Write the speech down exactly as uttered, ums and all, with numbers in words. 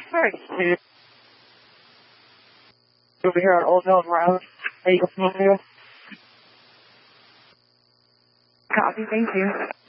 Alright. Over here on Old Mills Road. Are you going to? Copy, thank you.